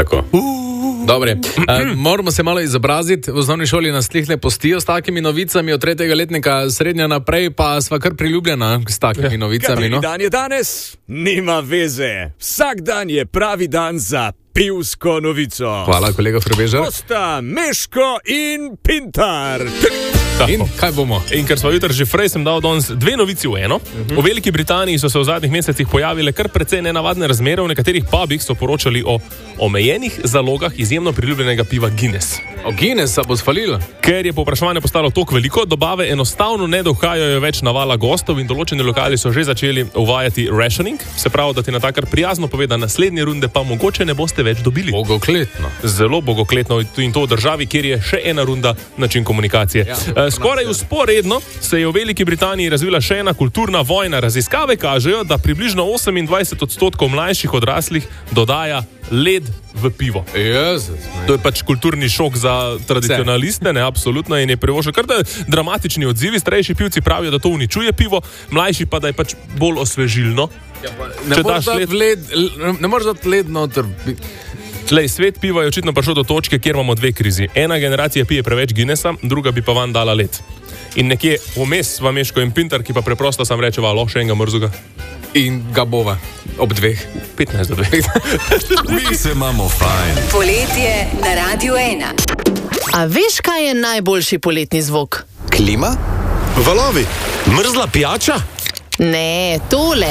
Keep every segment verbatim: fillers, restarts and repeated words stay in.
Tako. Dobre, uh, moramo se malo izobraziti. V osnovni šoli nas tihle postijo s takimi novicami od tretjega letnika, srednja naprej pa sva kar priljubljena s takimi novicami. No? Dan je danes, nima veze. Vsak dan je pravi dan za pivsko novico. Hvala, kolega Frebežer. Kosta, Meško in Pintar. In kaj bomo? In ker smo jutri že frej, sem dal danes dve novici v eno. Uh-huh. V Veliki Britaniji so se v zadnjih mesecih pojavile kar precej nenavadne razmere. V nekaterih pubih so poročali o omejenih zalogah izjemno priljubljenega piva Guinness. O Guinnessa bo sfalilo. Ker je povpraševanje postalo toliko veliko, dobave enostavno ne dohajajo več navala gostov in določeni lokali so že začeli uvajati rationing. Se pravi, da ti na takar prijazno pove, da naslednje runde pa mogoče ne boste več dobili. Bogokletno. Zelo bogokletno in to v državi, kjer je še ena runda način komunikacije. Ja. Skoraj usporedno se je v Veliki Britaniji razvila še ena kulturna vojna. Raziskave kažejo, da približno osemindvajset odstotkov mlajših odraslih dodaja led v pivo. Jezus, to je pač kulturni šok za tradicionaliste, ne, absolutno, in je privošel kar da dramatični odzivi. Starejši pivci pravijo, da to uničuje pivo, mlajši pa, da je pač bolj osvežilno. Ja, ne moreš dati led, ne moreš dati led noter. Tlej, svet piva je očitno prišel do točke, kjer imamo dve krizi. Ena generacija pije preveč Guinnessa, druga bi pa van dala led. In nekje vmes sva Meško in Pintar, ki pa preprosto sam reče, valo, še enega mrzuga. In ga bova ob dveh. petnajst do dveh. Mi se imamo fajn. Poletje na Radiu ena. A veš, kaj je najboljši poletni zvok? Klima? Valovi? Mrzla pijača? Ne, tole.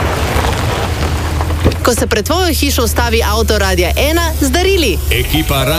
Ko se pred tvojo hišo ustavi avto Radia ena z darili. Ekipa